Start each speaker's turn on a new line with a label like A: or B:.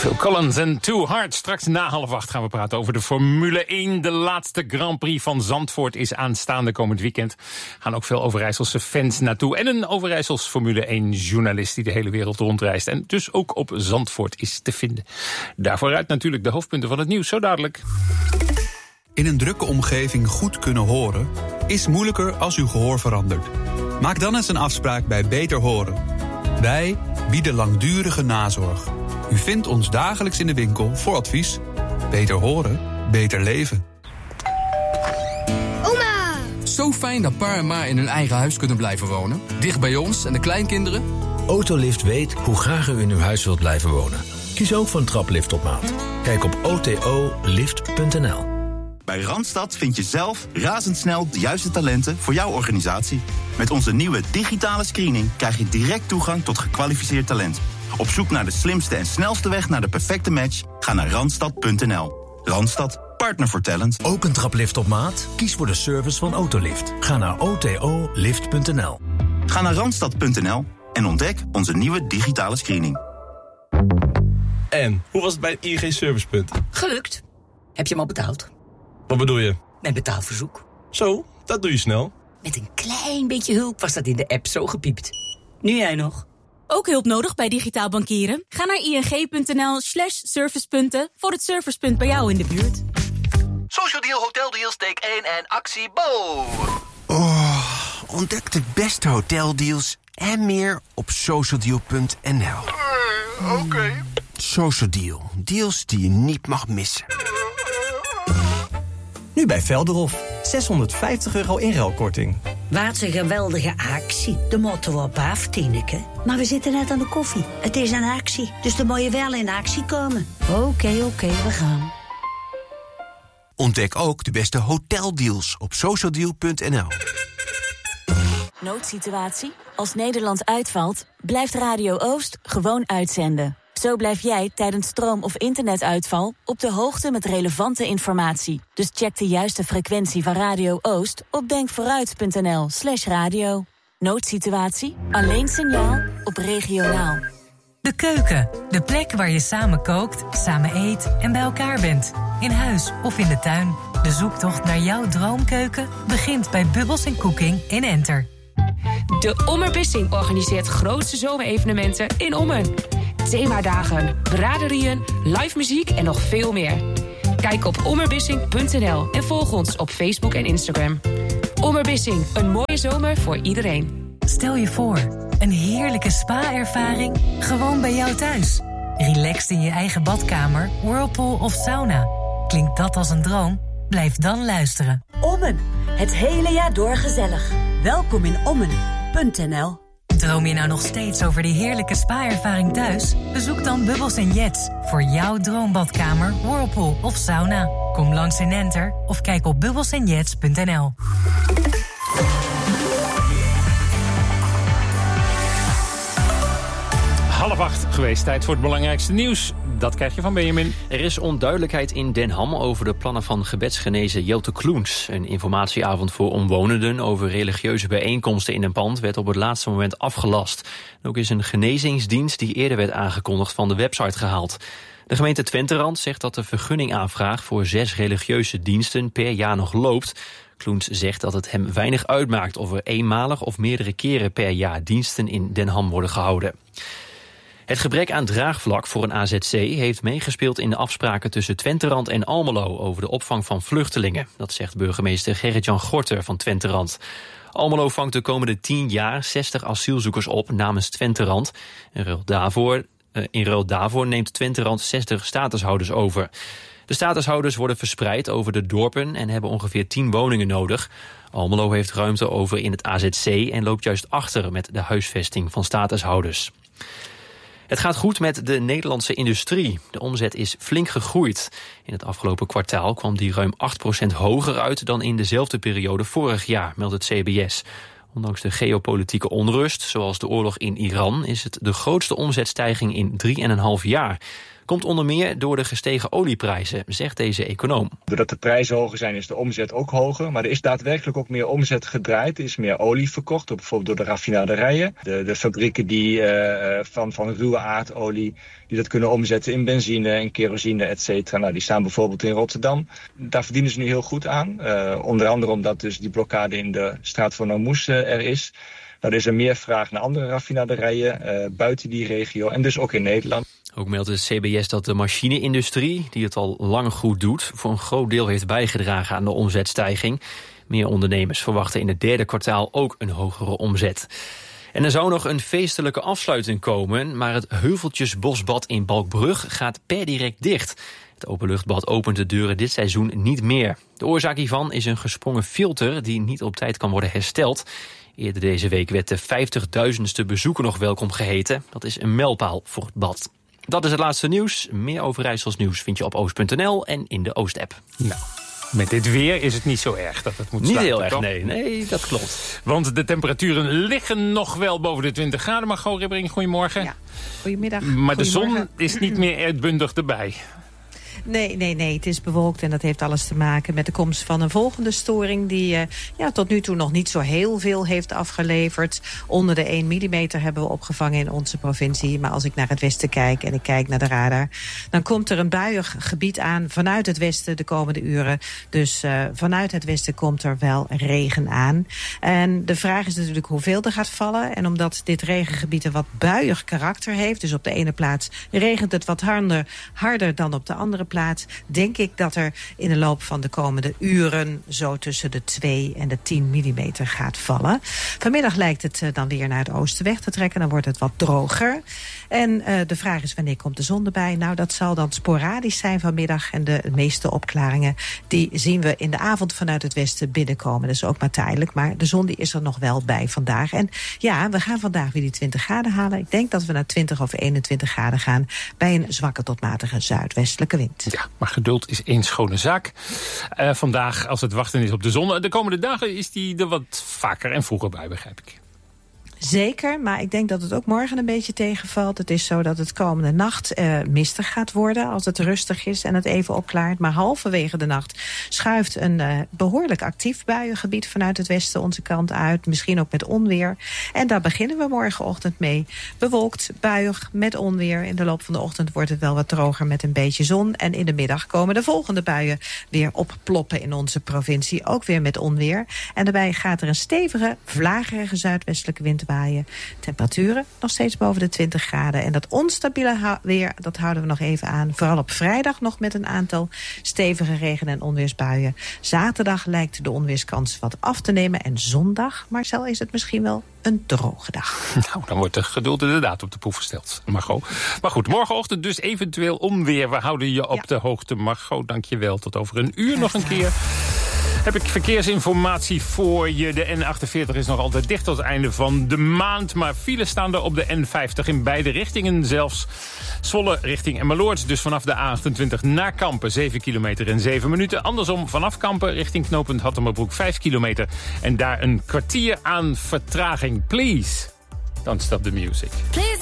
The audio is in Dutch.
A: Phil Collins en Too Hard. Straks na 7:30 gaan we praten over de Formule 1. De laatste Grand Prix van Zandvoort is aanstaande komend weekend. Gaan ook veel Overijsselse fans naartoe. En een Overijssels Formule 1 journalist die de hele wereld rondreist. En dus ook op Zandvoort is te vinden. Daarvooruit natuurlijk de hoofdpunten van het nieuws. Zo dadelijk.
B: In een drukke omgeving goed kunnen horen is moeilijker als uw gehoor verandert. Maak dan eens een afspraak bij Beter Horen. Wij bieden langdurige nazorg. U vindt ons dagelijks in de winkel voor advies. Beter horen, beter leven.
C: Oma!
D: Zo fijn dat pa en ma in hun eigen huis kunnen blijven wonen. Dicht bij ons en de kleinkinderen.
E: Autolift weet hoe graag u in uw huis wilt blijven wonen. Kies ook voor een traplift op maat. Kijk op otolift.nl.
F: Bij Randstad vind je zelf razendsnel de juiste talenten voor jouw organisatie. Met onze nieuwe digitale screening krijg je direct toegang tot gekwalificeerd talent. Op zoek naar de slimste en snelste weg naar de perfecte match? Ga naar Randstad.nl. Randstad, partner voor talent.
E: Ook een traplift op maat? Kies voor de service van Autolift. Ga naar otolift.nl.
F: Ga naar Randstad.nl en ontdek onze nieuwe digitale screening.
G: En, hoe was het bij het ING Servicepunt?
H: Gelukt. Heb je hem al betaald?
G: Wat bedoel je?
H: Met betaalverzoek.
G: Zo, dat doe je snel.
H: Met een klein beetje hulp was dat in de app zo gepiept. Nu jij nog.
I: Ook hulp nodig bij digitaal bankieren? Ga naar ing.nl/servicepunten voor het servicepunt bij jou in de buurt.
J: Social Deal, Hotel Deals, take 1 en actie Bo.
K: Oh, ontdek de beste hoteldeals en meer op socialdeal.nl.
J: Oké.
K: Social Deal, deals die je niet mag missen.
L: Nu bij Velderhof, €650 inruilkorting.
M: Wat een geweldige actie. De motto op af, Tineke. Maar we zitten net aan de koffie. Het is een actie, dus dan moet je wel in actie komen. Oké, we gaan.
K: Ontdek ook de beste hoteldeals op socialdeal.nl.
N: Noodsituatie? Als Nederland uitvalt, blijft Radio Oost gewoon uitzenden. Zo blijf jij tijdens stroom- of internetuitval op de hoogte met relevante informatie. Dus check de juiste frequentie van Radio Oost op denkvooruit.nl/radio. Noodsituatie? Alleen signaal op regionaal.
O: De keuken, de plek waar je samen kookt, samen eet en bij elkaar bent. In huis of in de tuin. De zoektocht naar jouw droomkeuken begint bij Bubbles & Cooking in Enter.
P: De Ommerbissing organiseert grootste zomerevenementen in Ommen. Themadagen, braderieën, live muziek en nog veel meer. Kijk op ommerbissing.nl en volg ons op Facebook en Instagram. Ommerbissing, een mooie zomer voor iedereen.
O: Stel je voor, een heerlijke spa-ervaring gewoon bij jou thuis. Relaxed in je eigen badkamer, whirlpool of sauna. Klinkt dat als een droom? Blijf dan luisteren.
Q: Ommen, het hele jaar door gezellig. Welkom in Ommen.nl.
O: Droom je nou nog steeds over die heerlijke spa-ervaring thuis? Bezoek dan Bubbles & Jets voor jouw droombadkamer, whirlpool of sauna. Kom langs in Enter of kijk op bubbelsandjets.nl.
A: 7:30 geweest. Tijd voor het belangrijkste nieuws. Dat krijg je van Benjamin.
R: Er is onduidelijkheid in Den Ham over de plannen van gebedsgenezer Jelte Kloens. Een informatieavond voor omwonenden over religieuze bijeenkomsten in een pand werd op het laatste moment afgelast. Ook is een genezingsdienst die eerder werd aangekondigd van de website gehaald. De gemeente Twenterand zegt dat de vergunningaanvraag voor 6 religieuze diensten per jaar nog loopt. Kloens zegt dat het hem weinig uitmaakt of er eenmalig of meerdere keren per jaar diensten in Den Ham worden gehouden. Het gebrek aan draagvlak voor een AZC heeft meegespeeld in de afspraken tussen Twenterand en Almelo over de opvang van vluchtelingen. Dat zegt burgemeester Gerrit-Jan Gorter van Twenterand. Almelo vangt de komende 10 jaar 60 asielzoekers op namens Twenterand. In ruil daarvoor neemt Twenterand 60 statushouders over. De statushouders worden verspreid over de dorpen en hebben ongeveer 10 woningen nodig. Almelo heeft ruimte over in het AZC en loopt juist achter met de huisvesting van statushouders. Het gaat goed met de Nederlandse industrie. De omzet is flink gegroeid. In het afgelopen kwartaal kwam die ruim 8% hoger uit dan in dezelfde periode vorig jaar, meldt het CBS. Ondanks de geopolitieke onrust, zoals de oorlog in Iran, is het de grootste omzetstijging in 3,5 jaar. Komt onder meer door de gestegen olieprijzen, zegt deze econoom.
C: Doordat de prijzen hoger zijn is de omzet ook hoger. Maar er is daadwerkelijk ook meer omzet gedraaid. Er is meer olie verkocht, bijvoorbeeld door de raffinaderijen. De fabrieken die van ruwe aardolie die dat kunnen omzetten in benzine en kerosine, et cetera. Nou, die staan bijvoorbeeld in Rotterdam. Daar verdienen ze nu heel goed aan. Onder andere omdat dus die blokkade in de straat van Hormuz er is. Nou, er is er meer vraag naar andere raffinaderijen buiten die regio en dus ook in Nederland.
R: Ook meldt het CBS dat de machine-industrie, die het al lang goed doet, voor een groot deel heeft bijgedragen aan de omzetstijging. Meer ondernemers verwachten in het derde kwartaal ook een hogere omzet. En er zou nog een feestelijke afsluiting komen, maar het Heuveltjesbosbad in Balkbrug gaat per direct dicht. Het openluchtbad opent de deuren dit seizoen niet meer. De oorzaak hiervan is een gesprongen filter die niet op tijd kan worden hersteld. Eerder deze week werd de 50.000ste bezoeker nog welkom geheten. Dat is een mijlpaal voor het bad. Dat is het laatste nieuws. Meer Overijssels nieuws vind je op oost.nl en in de Oost-app.
A: Nou, met dit weer is het niet zo erg dat het moet sluiten,
R: niet heel
A: toch?
R: erg, nee, dat klopt.
A: Want de temperaturen liggen nog wel boven de 20 graden. Maar Go Ribbering, goedemorgen.
S: Ja, goedemiddag.
A: Maar de zon is niet meer uitbundig erbij.
S: Nee, het is bewolkt en dat heeft alles te maken met de komst van een volgende storing die tot nu toe nog niet zo heel veel heeft afgeleverd. Onder de 1 millimeter hebben we opgevangen in onze provincie. Maar als ik naar het westen kijk en ik kijk naar de radar, dan komt er een buiig gebied aan vanuit het westen de komende uren. Dus vanuit het westen komt er wel regen aan. En de vraag is natuurlijk hoeveel er gaat vallen. En omdat dit regengebied een wat buiig karakter heeft, dus op de ene plaats regent het wat harder dan op de andere plaats, denk ik dat er in de loop van de komende uren zo tussen de 2 en de 10 millimeter gaat vallen. Vanmiddag lijkt het dan weer naar het oosten weg te trekken. Dan wordt het wat droger. En de vraag is wanneer komt de zon erbij? Nou, dat zal dan sporadisch zijn vanmiddag. En de meeste opklaringen die zien we in de avond vanuit het westen binnenkomen. Dat is ook maar tijdelijk. Maar de zon die is er nog wel bij vandaag. En ja, we gaan vandaag weer die 20 graden halen. Ik denk dat we naar 20 of 21 graden gaan bij een zwakke tot matige zuidwestelijke wind.
A: Ja, maar geduld is één schone zaak. Vandaag, als het wachten is op de zon. De komende dagen is die er wat vaker en vroeger bij, begrijp ik.
S: Zeker, maar ik denk dat het ook morgen een beetje tegenvalt. Het is zo dat het komende nacht mistig gaat worden als het rustig is en het even opklaart. Maar halverwege de nacht schuift een behoorlijk actief buiengebied vanuit het westen onze kant uit. Misschien ook met onweer. En daar beginnen we morgenochtend mee. Bewolkt, buiig, met onweer. In de loop van de ochtend wordt het wel wat droger met een beetje zon. En in de middag komen de volgende buien weer opploppen in onze provincie. Ook weer met onweer. En daarbij gaat er een stevige, vlagerige zuidwestelijke wind waaien. Temperaturen nog steeds boven de 20 graden. En dat onstabiele weer, dat houden we nog even aan. Vooral op vrijdag nog met een aantal stevige regen- en onweersbuien. Zaterdag lijkt de onweerskans wat af te nemen. En zondag, Marcel, is het misschien wel een droge dag.
A: Nou, dan wordt de geduld inderdaad op de proef gesteld, Margot. Maar goed, morgenochtend dus eventueel onweer. We houden je op de hoogte, Margot. Dank je wel. Tot over een uur nog een keer. Heb ik verkeersinformatie voor je. De N48 is nog altijd dicht tot het einde van de maand. Maar files staan er op de N50 in beide richtingen zelfs. Zwolle richting Emmeloord. Dus vanaf de A28 naar Kampen 7 kilometer en 7 minuten. Andersom vanaf Kampen richting knooppunt Hattemerbroek 5 kilometer. En daar een kwartier aan vertraging. Please, don't stop the music.
T: Please